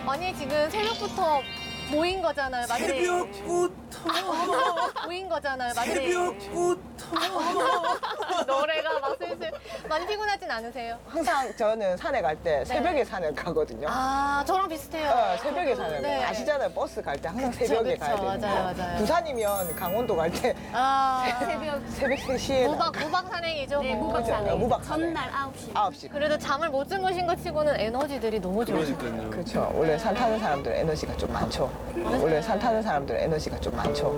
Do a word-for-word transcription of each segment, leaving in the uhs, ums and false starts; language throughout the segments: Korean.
아니 지금 새벽부터 모인 거잖아요. 맞지? 새벽부터 모인 거잖아요. 맞지? 새벽부터 노래가 막 슬슬 많이 피곤하진 않으세요? 항상 저는 산에 갈 때 새벽에 산을 가거든요. 아 저랑 비슷해요. 어, 새벽에 산을 네. 가요. 아시잖아요. 버스 갈 때 항상 그쵸, 새벽에 그쵸. 가야 되는 거. 맞아요, 맞아요. 부산이면 강원도 갈 때 아 새벽 새벽 세 시에 무박 무박 산행이죠. 네, 뭐. 무박 산행. 무박 산행. 전날 아홉 시. 아홉 시. 그래도 잠을 못 주무신 것 치고는 에너지들이 너무 좋으시죠. 그러니까요. 그렇죠. 원래 산 타는 사람들 에너지가 좀 많죠. 원래 산 타는 사람들 에너지가 좀 많죠.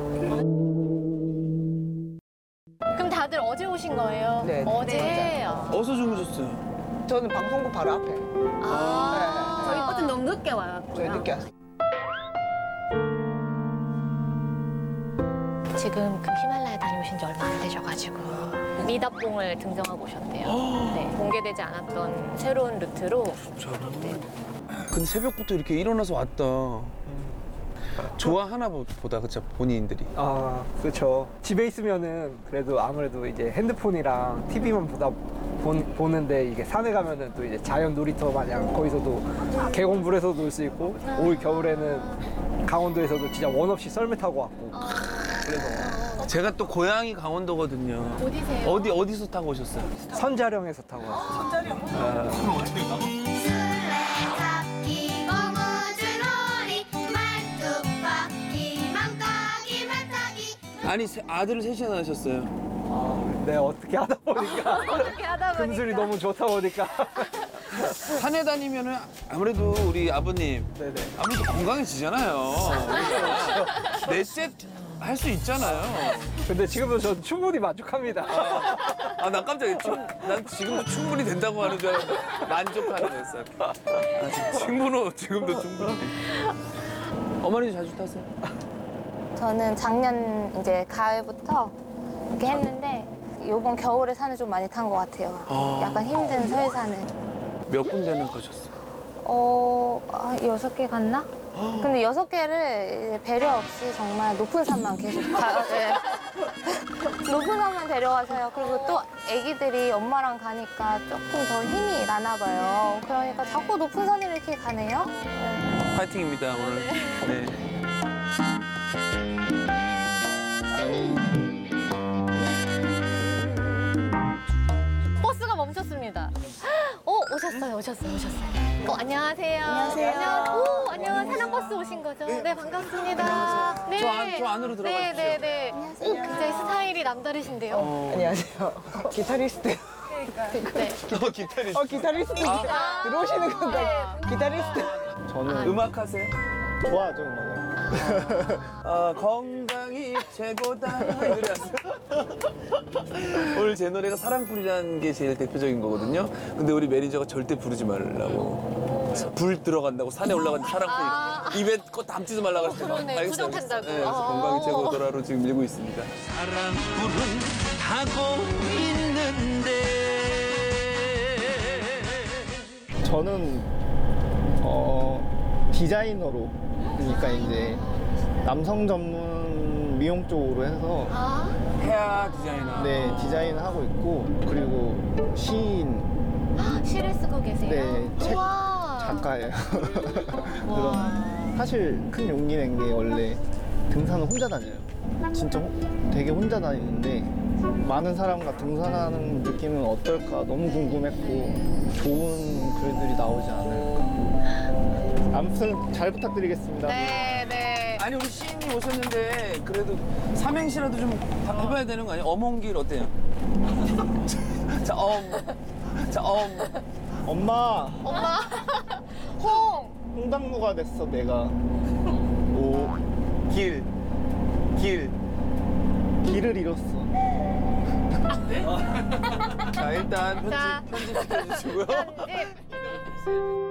그럼 다들 어제 오신 거예요? 네, 어제. 네, 아. 어디서 주무셨어요? 저는 방송국 바로 앞에. 아. 저희 어제 너무 늦게 와갖고요. 저희 늦게 왔어요. 지금 그 히말라야 다녀오신 지 얼마 안 되셔가지고 미답봉을 등정하고 오셨대요. 네, 공개되지 않았던 새로운 루트로. 네. 근데 새벽부터 이렇게 일어나서 왔다. 좋아하나 보다, 그쵸, 본인들이. 아, 그렇죠. 집에 있으면은 그래도 아무래도 이제 핸드폰이랑 티비만 보다 본, 보는데 이게 산에 가면은 또 이제 자연 놀이터 마냥 거기서도 계곡물에서 놀 수 있고 올 겨울에는 강원도에서도 진짜 원 없이 썰매 타고 왔고 그래서 제가 또 고향이 강원도거든요. 어디세요? 어디, 어디서 타고 오셨어요? 선자령에서 타고 왔어요. 술래잡기 고무줄놀이 말뚝박기 맘까기 말타기 아니, 세- 아들을 셋이나 낳으셨어요. 아, 네, 어떻게 하다 보니까 어떻게 하다 보니까. 금술이 너무 좋다 보니까 산에 다니면은 아무래도 우리 아버님, 네네. 아무래도 건강해지잖아요. 넷째 할 수 있잖아요. 근데 지금도 전 충분히 만족합니다. 아, 나 깜짝이야. 충- 난 지금도 충분히 된다고 하는 줄 알았는데 만족하는 햇살. 아, 충분히 지금도 충분히. 어머니도 자주 타세요? 저는 작년 이제 가을부터 이렇게 했는데 이번 겨울에 산을 좀 많이 탄 것 같아요. 아. 약간 힘든 서해산을. 몇 군데는 가셨어요? 어, 아, 여섯 개 갔나? 근데 여섯 개를 이제 배려 없이 정말 높은 산만 계속 가, 네. 높은 산만 데려가서요. 그리고 또 애기들이 엄마랑 가니까 조금 더 힘이 나나 봐요. 그러니까 자꾸 높은 산을 이렇게 가네요. 네. 파이팅입니다, 오늘. 네. 버스가 멈췄습니다. 어, 오셨어요, 오셨어요, 오셨어요. 어, 안녕하세요. 안녕하세요. 오, 안녕하세요. 산악버스 오신 거죠? 네, 반갑습니다. 네. 저 안- 저 안으로 들어가 네, 주시죠. 네, 네. 오, 굉장히 스타일이 남다르신데요? 어, 안녕하세요. 기타리스트. 네. 어, 기타리스트. 어, 기타리스트. 아. 들어오시는 건가요? 네. 기타리스트. 저는 음악 하세요? 좋아하죠, 음악을. 어, 건강이 최고다. 이 노래였어요. 오늘 제 노래가 사랑풀이라는 게 제일 대표적인 거거든요. 근데 우리 매니저가 절대 부르지 말라고. 불 들어간다고 산에 올라가는 사랑풀. 아. 입에 거 담지도 말라고 했어요. 그러네, 알겠어요, 부정탄다고. 알겠어요. 네, 그래서 아. 건강이 최고더라로 지금 밀고 있습니다. 사랑불은 타고 있는데 저는 어, 디자이너로 그러니까 이제 남성 전문 미용 쪽으로 해서 아, 헤어 디자이너. 네 디자인을 하고 있고 그리고 시인 시를 쓰고 계세요? 네, 책 우와. 작가예요. 와. 그런 사실 큰 용기 낸 게 원래 등산을 혼자 다녀요. 진짜 호- 되게 혼자 다니는데 많은 사람과 등산하는 느낌은 어떨까 너무 궁금했고 좋은 글들이 나오지 않을까. 아무튼 잘 부탁드리겠습니다. 네, 네. 아니 우리 시인이 오셨는데 그래도 삼행시라도 좀 다 해봐야 되는 거 아니에요? 어몽길 어때요? 자, 엄. 자, 엄. 엄마 엄마, 홍. 홍당무가 됐어 내가. 오 길. 길. 길을 잃었어. 자, 일단 편집, 자. 편집시켜주시고요. 편집.